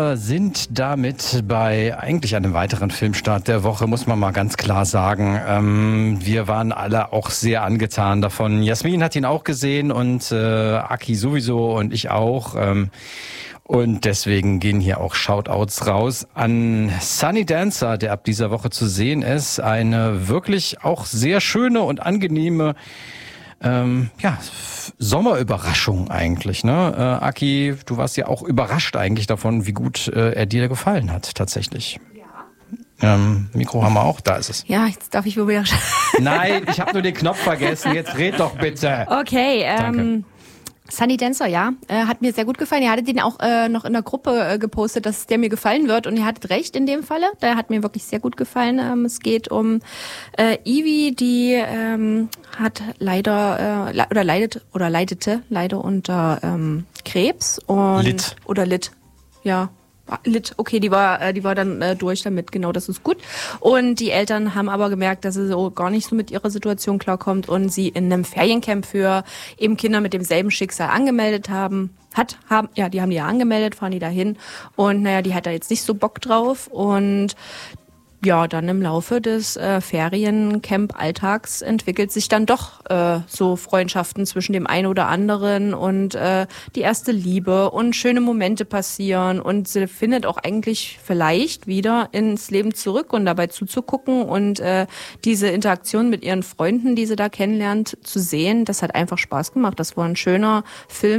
Wir sind damit bei eigentlich einem weiteren Filmstart der Woche, muss man mal ganz klar sagen. Wir waren alle auch sehr angetan davon. Jasmin hat ihn auch gesehen und Aki sowieso und ich auch. Und deswegen gehen hier auch Shoutouts raus an Sunny Dancer, der ab dieser Woche zu sehen ist. Eine wirklich auch sehr schöne und angenehme Sommerüberraschung eigentlich, ne? Aki, du warst ja auch überrascht eigentlich davon, wie gut er dir gefallen hat, tatsächlich. Ja. Mikro haben wir auch, da ist es. Ja, jetzt darf ich wohl wieder... Nein, ich habe nur den Knopf vergessen, jetzt red doch bitte. Okay, Danke. Sunny Dancer, ja, hat mir sehr gut gefallen. Ihr hattet den auch noch in der Gruppe gepostet, dass der mir gefallen wird und ihr hattet recht in dem Falle. Der hat mir wirklich sehr gut gefallen. Es geht um Ivy, die hat leidete leider unter Krebs und litt. Okay, die war dann durch damit, genau, das ist gut. Und die Eltern haben aber gemerkt, dass sie so gar nicht so mit ihrer Situation klarkommt und sie in einem Feriencamp für eben Kinder mit demselben Schicksal angemeldet haben. Die haben die ja angemeldet, fahren die dahin und die hat da jetzt nicht so Bock drauf und ja, dann im Laufe des Feriencamp-Alltags entwickelt sich dann doch so Freundschaften zwischen dem einen oder anderen und die erste Liebe und schöne Momente passieren und sie findet auch eigentlich vielleicht wieder ins Leben zurück und dabei zuzugucken und diese Interaktion mit ihren Freunden, die sie da kennenlernt, zu sehen, das hat einfach Spaß gemacht. Das war ein schöner Film.